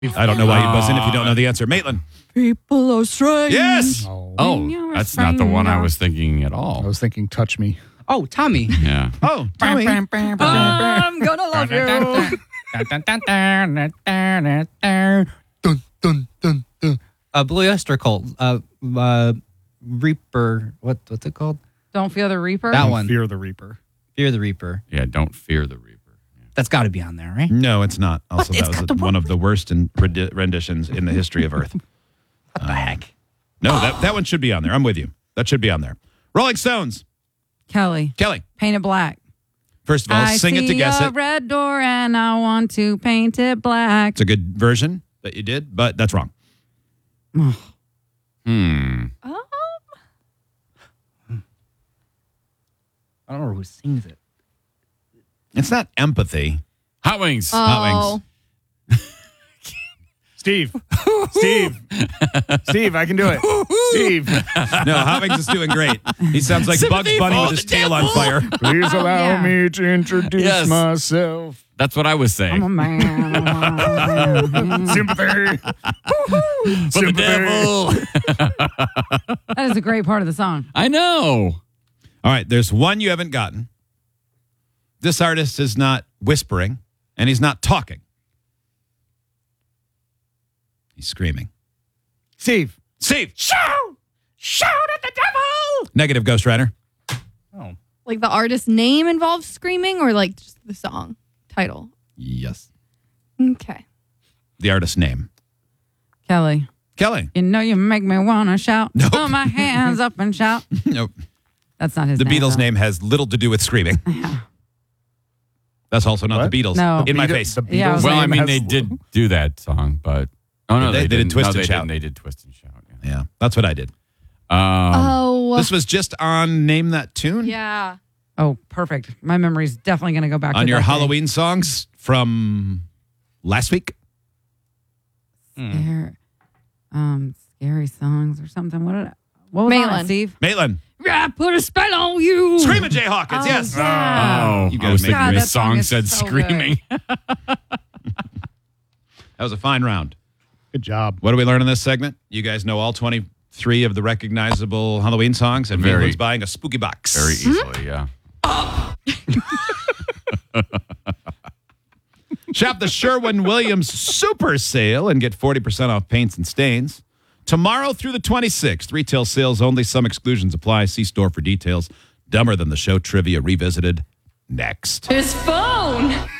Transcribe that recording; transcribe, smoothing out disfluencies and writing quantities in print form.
I don't know why you buzz in if you don't know the answer. Maitland. People are strange. Yes. Oh, that's not the one I was thinking at all. I was thinking Touch Me. Oh, Tommy. Yeah. Oh, Tommy. I'm gonna love you. Dun, dun, dun, dun. Blue Oyster Cult. Reaper. What's it called? Don't Fear the Reaper? That one. Fear the Reaper. Fear the Reaper. Yeah, don't fear the Reaper. That's got to be on there, right? No, it's not. Also, that was one of the worst renditions in the history of Earth. What the heck? No, that one should be on there. I'm with you. That should be on there. Rolling Stones. Kelly. Paint It Black. First of all, sing it to guess I see a it. red door and I want to paint it black. It's a good version that you did, but that's wrong. Hmm. I don't know who sings it. It's not empathy. Hot Wings. Hot Wings. Steve, I can do it. Steve, No, Hot Wings is doing great. He sounds like Bugs Bunny with his tail on fire. please allow me to introduce Yes. myself. That's what I was saying. I'm a man. Sympathy. For the devil. That is a great part of the song. I know. All right, there's one you haven't gotten. This artist is not whispering, and he's not talking. He's screaming. Steve. Shout! Shout at the devil! Negative, Ghost Rider. Oh. Like the artist's name involves screaming or like just the song title? Yes. Okay. The artist's name. Kelly. You know you make me want to shout. Nope. Throw my hands up and shout. Nope. That's not his The name. Beatles' though. name has little to do with screaming. That's also not What? the Beatles. No. In my Beatles- face. the Yeah, Beatles Well, I name mean, has- they did do that song, but no, They did Twist no, and they Shout. didn't. They did Twist and Shout. Yeah. Yeah, that's what I did. Oh. This was just on Name That Tune? yeah. Oh, perfect. My memory's definitely going to go back to On your that day. Halloween songs from last week? Scary songs or something. What was Maitland. that, Steve? Maitland. I put a spell on you. Screaming Jay Hawkins, yes. Yeah. Oh, You I gotta was make thinking God, the that song song is said so screaming. That was a fine round. Good job. What do we learn in this segment? You guys know all 23 of the recognizable Halloween songs, and Very. Maitland's buying a spooky box. Very easily, yeah. Shop the Sherwin-Williams Super Sale and get 40% off paints and stains. Tomorrow through the 26th. Retail sales only. Some exclusions apply. See store for details. Dumber Than the Show trivia revisited next. His phone.